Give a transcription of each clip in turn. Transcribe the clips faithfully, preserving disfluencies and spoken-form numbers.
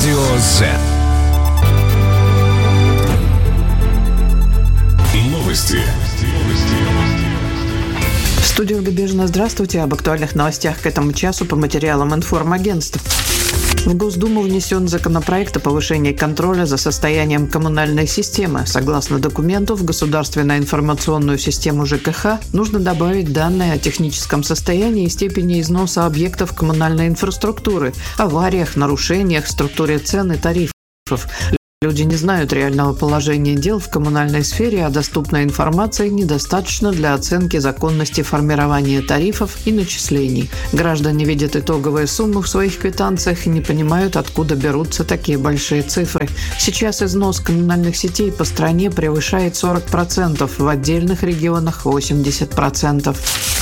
Радио Z. Новости. В студии Ольга Бежина. Здравствуйте. Об актуальных новостях к этому часу по материалам информагентств. В Госдуму внесен законопроект о повышении контроля за состоянием коммунальной системы. Согласно документу, в государственную информационную систему ЖКХ нужно добавить данные о техническом состоянии и степени износа объектов коммунальной инфраструктуры, авариях, нарушениях, структуре цен и тарифов. Люди не знают реального положения дел в коммунальной сфере, а доступной информации недостаточно для оценки законности формирования тарифов и начислений. Граждане видят итоговые суммы в своих квитанциях и не понимают, откуда берутся такие большие цифры. Сейчас износ коммунальных сетей по стране превышает сорок процентов, в отдельных регионах восемьдесят процентов.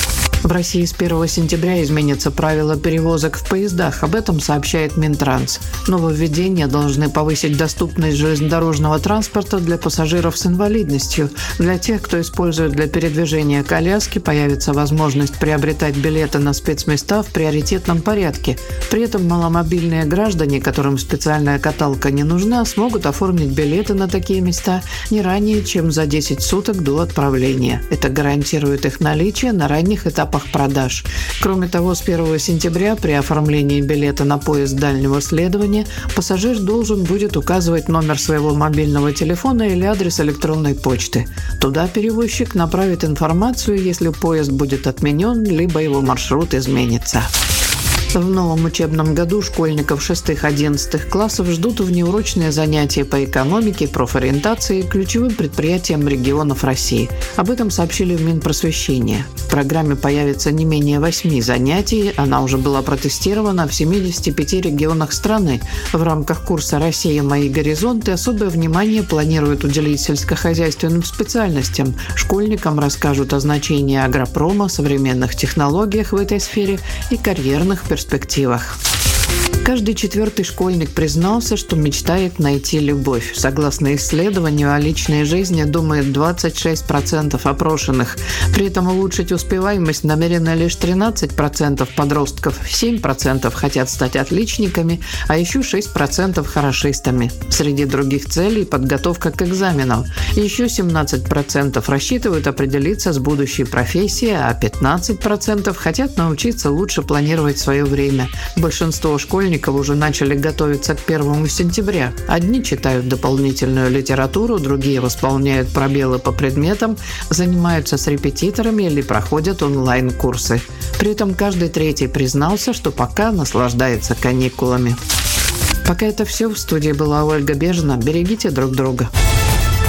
В России с первого сентября изменятся правила перевозок в поездах. Об этом сообщает Минтранс. Нововведения должны повысить доступность железнодорожного транспорта для пассажиров с инвалидностью. Для тех, кто использует для передвижения коляски, появится возможность приобретать билеты на спецместа в приоритетном порядке. При этом маломобильные граждане, которым специальная каталка не нужна, смогут оформить билеты на такие места не ранее, чем за десять суток до отправления. Это гарантирует их наличие на ранних этапах продаж. Кроме того, с первого сентября при оформлении билета на поезд дальнего следования пассажир должен будет указывать номер своего мобильного телефона или адрес электронной почты. Туда перевозчик направит информацию, если поезд будет отменен, либо его маршрут изменится. В новом учебном году школьников шестых-одиннадцатых классов ждут внеурочные занятия по экономике, профориентации и ключевым предприятиям регионов России. Об этом сообщили в Минпросвещении. В программе появится не менее восьми занятий. Она уже была протестирована в семидесяти пяти регионах страны. В рамках курса «Россия. Мои горизонты» особое внимание планируют уделить сельскохозяйственным специальностям. Школьникам расскажут о значении агропрома, современных технологиях в этой сфере и карьерных перспективах. перспективах. Каждый четвертый школьник признался, что мечтает найти любовь. Согласно исследованию, о личной жизни думает двадцать шесть процентов опрошенных. При этом улучшить успеваемость намерены лишь тринадцать процентов подростков, семь процентов хотят стать отличниками, а еще шесть процентов хорошистами. Среди других целей – подготовка к экзаменам. Еще семнадцать процентов рассчитывают определиться с будущей профессией, а пятнадцать процентов хотят научиться лучше планировать свое время. Большинство школьников уже начали готовиться к первому сентября. Одни читают дополнительную литературу, другие восполняют пробелы по предметам, занимаются с репетиторами или проходят онлайн-курсы. При этом каждый третий признался, что пока наслаждается каникулами. Пока это все. В студии была Ольга Бежина. Берегите друг друга.